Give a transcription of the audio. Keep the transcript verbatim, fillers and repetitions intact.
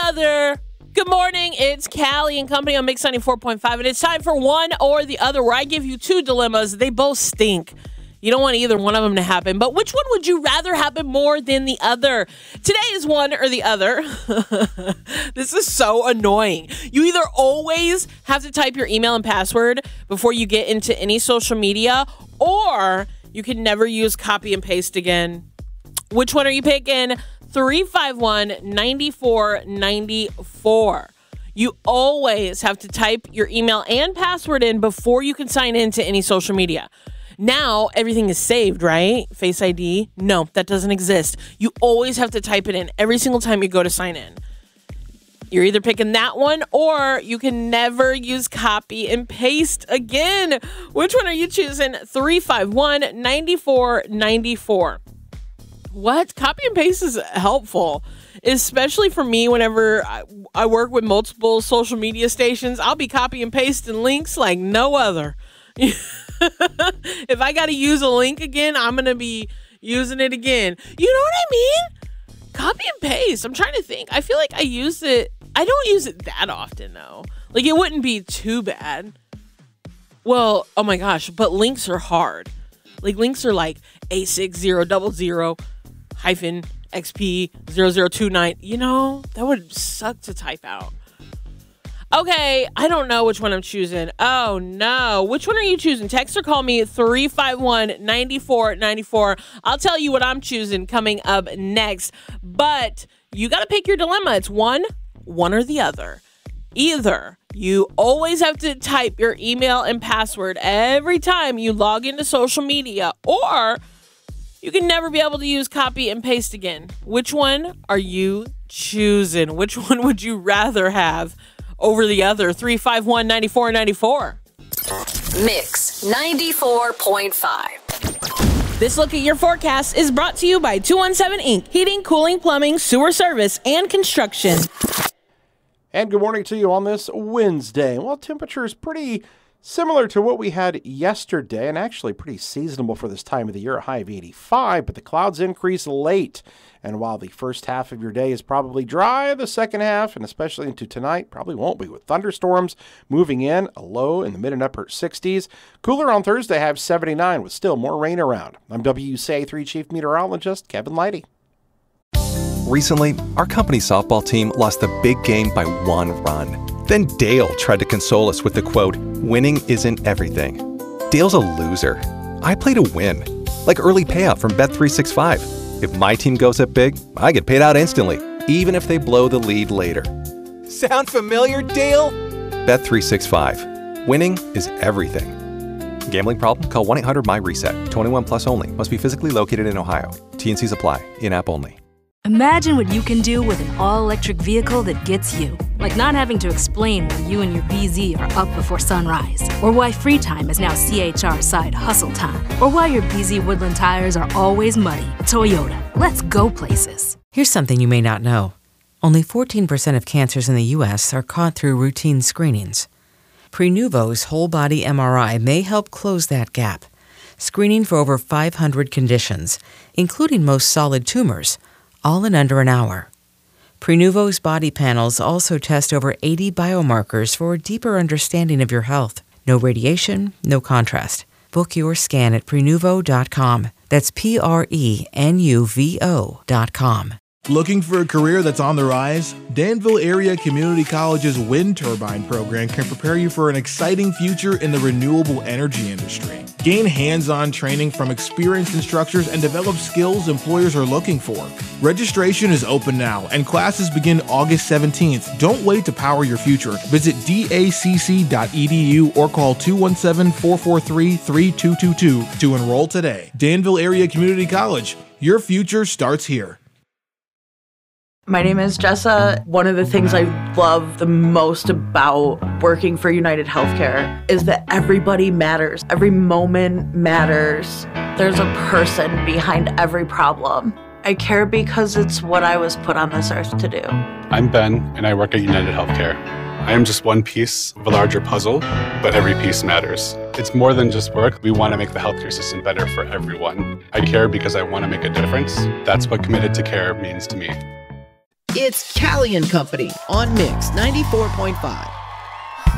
other. Good morning, it's Callie and Company on Mix ninety-four point five, and it's time for One or the Other, where I give you two dilemmas. They both stink. You don't want either one of them to happen, but which one would you rather happen more than the other? Today is One or the Other. This is so annoying. You either always have to type your email and password before you get into any social media, or you can never use copy and paste again. Which one are you picking? three five one, nine four nine four. You always have to type your email and password in before you can sign into any social media. Now, everything is saved, right? Face I D? No, that doesn't exist. You always have to type it in every single time you go to sign in. You're either picking that one, or you can never use copy and paste again. Which one are you choosing? three five one, nine four nine four. What? Copy and paste is helpful, especially for me whenever I, I work with multiple social media stations. I'll be copy and pasting links like no other. If I got to use a link again, I'm going to be using it again. You know what I mean? Copy and paste. I'm trying to think. I feel like I use it. I don't use it that often, though. Like, it wouldn't be too bad. Well, oh my gosh, but links are hard. Like, links are like A six zero zero zero hyphen X P zero zero two nine. You know, that would suck to type out. Okay, I don't know which one I'm choosing. Oh, no. Which one are you choosing? Text or call me three five one, nine four nine four. I'll tell you what I'm choosing coming up next. But you got to pick your dilemma. It's one, one or the other. Either you always have to type your email and password every time you log into social media, or you can never be able to use copy and paste again. Which one are you choosing? Which one would you rather have over the other? three five one, nine four nine four. Mix ninety-four point five. This look at your forecast is brought to you by two one seven Incorporated. Heating, cooling, plumbing, sewer service, and construction. And good morning to you on this Wednesday. Well, temperature is pretty similar to what we had yesterday, and actually pretty seasonable for this time of the year, a high of eighty-five, but the clouds increase late. And while the first half of your day is probably dry, the second half, and especially into tonight, probably won't be, with thunderstorms moving in, a low in the mid and upper sixties. Cooler on Thursday, have seventy-nine, with still more rain around. I'm W C A three Chief Meteorologist Kevin Leidy. Recently, our company softball team lost the big game by one run. Then Dale tried to console us with the quote, "Winning isn't everything." Dale's a loser. I play to win, like early payout from Bet three sixty-five. If my team goes up big, I get paid out instantly, even if they blow the lead later. Sound familiar, Dale? Bet three sixty-five. Winning is everything. Gambling problem? Call one eight hundred M Y RESET. twenty-one plus only. Must be physically located in Ohio. T and Cs apply. In-app only. Imagine what you can do with an all-electric vehicle that gets you. Like not having to explain why you and your B Z are up before sunrise. Or why free time is now C H R side hustle time. Or why your B Z Woodland tires are always muddy. Toyota, let's go places. Here's something you may not know. Only fourteen percent of cancers in the U S are caught through routine screenings. Prenuvo's whole-body M R I may help close that gap. Screening for over five hundred conditions, including most solid tumors, all in under an hour. Prenuvo's body panels also test over eighty biomarkers for a deeper understanding of your health. No radiation, no contrast. Book your scan at prenuvo dot com. That's P R E N U V O dot com. Looking for a career that's on the rise? Danville Area Community College's wind turbine program can prepare you for an exciting future in the renewable energy industry. Gain hands-on training from experienced instructors and develop skills employers are looking for. Registration is open now, and classes begin August seventeenth. Don't wait to power your future. Visit D A C C dot E D U or call two one seven, four four three, three two two two to enroll today. Danville Area Community College. Your future starts here. My name is Jessa. One of the things I love the most about working for United Healthcare is that everybody matters. Every moment matters. There's a person behind every problem. I care because it's what I was put on this earth to do. I'm Ben, and I work at United Healthcare. I am just one piece of a larger puzzle, but every piece matters. It's more than just work. We want to make the healthcare system better for everyone. I care because I want to make a difference. That's what committed to care means to me. It's Callie and Company on Mix ninety-four point five.